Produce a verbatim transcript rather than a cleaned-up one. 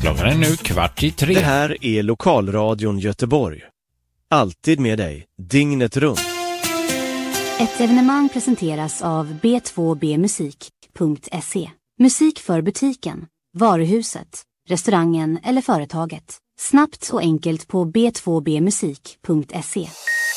Klockan är nu kvart i tre. Det här är Lokalradion Göteborg. Alltid med dig, dygnet runt. Ett evenemang presenteras av b två b musik punkt se. Musik för butiken, varuhuset, restaurangen eller företaget. Snabbt och enkelt på b två b musik punkt se.